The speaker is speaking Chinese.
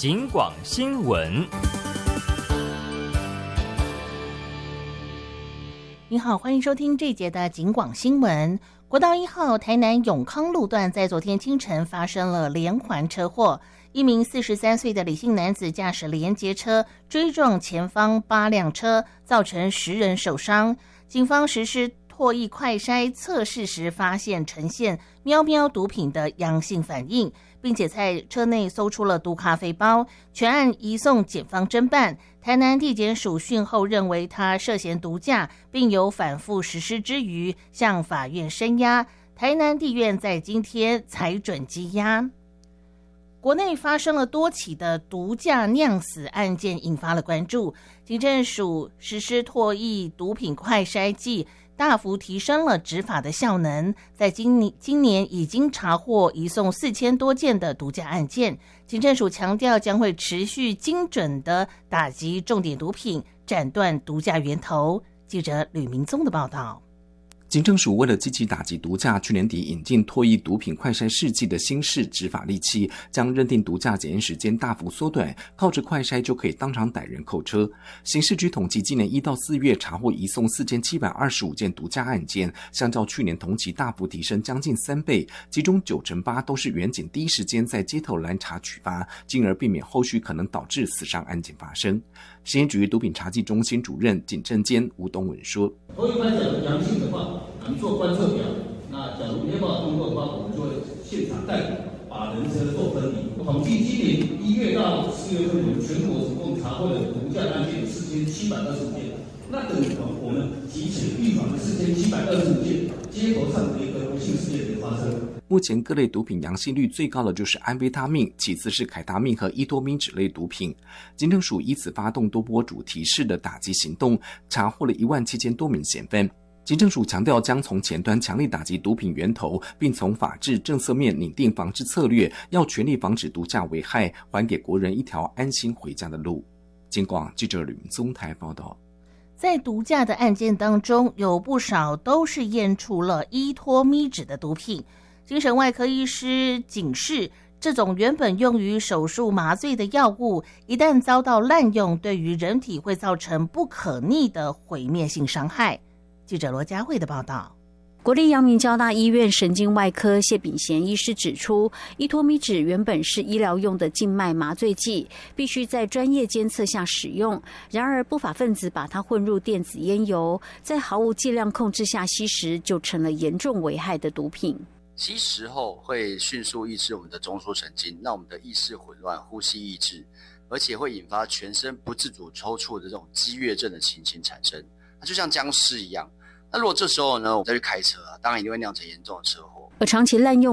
警广新闻。 你好，欢迎收听这一节的警广新闻。国道1号台南永康路段在昨天清晨发生了连环车祸，一名43岁的李姓男子驾驶联结车追撞前方8辆车，造成10人受伤。警方实施唾液快筛测试时，发现呈现喵喵毒品的阳性反应，并且在车内搜出了毒咖啡包，全案移送检方侦办。台南地检署讯后认为他涉嫌毒驾，并有反复实施之余，向法院申押。台南地院在今天裁准羁押。国内发生了多起的毒驾酿死案件，引发了关注。警政署实施唾液毒品快筛剂，大幅提升了执法的效能，在今年已经查获移送4000多件的毒驾案件。警政署强调将会持续精准的打击重点毒品，斩断毒驾源头。记者吕明宗的报道。 警政署为了积极打击毒驾，去年底引进唾液毒品快筛试剂的新式执法利器，将认定毒驾检验时间大幅缩短，靠着快筛就可以当场逮人扣车。刑事局统计，今年1到4月查获移送4725件毒驾案件，相较去年同期大幅提升将近3倍，其中98%都是员警第一时间在街头拦查取罚，进而避免后续可能导致死伤案件发生。刑业局毒品查缉中心主任警政监吴东文说： 头一般讲阳性的话，我们做观测表，那假如没办法通过的话，我们就会现场逮捕，把人车做分离。统计今年1月到4月份，我们全国总共查获的毒驾案件有4725件，那等同我们提前预防的4725件街头上的一个不幸事件的发生。 目前各类毒品阳性率最高的就是安非他命，其次是凯他命和依托明酯类毒品。警政署以此发动多波主题式的打击行动，查获了17000多名嫌犯。警政署强调，将从前端强力打击毒品源头，并从法制政策面拟定防治策略，要全力防止毒驾危害，还给国人一条安心回家的路。警广记者吕明宗台报道。 在毒驾的案件当中，有不少都是验出了依托咪酯的毒品。精神外科医师警示，这种原本用于手术麻醉的药物，一旦遭到滥用，对于人体会造成不可逆的毁灭性伤害。记者罗佳慧的报道。 国立阳明交大医院神经外科谢炳贤医师指出，依托咪酯原本是医疗用的静脉麻醉剂，必须在专业监测下使用。然而不法分子把它混入电子烟油，在毫无剂量控制下吸食，就成了严重危害的毒品。 吸食后会迅速抑制我们的中枢神经，让我们的意识混乱、呼吸抑制，而且会引发全身不自主抽搐的这种激越症的情形产生。它就像僵尸一样。那如果这时候呢，我们再去开车当然一定会酿成严重的车祸。 而长期滥用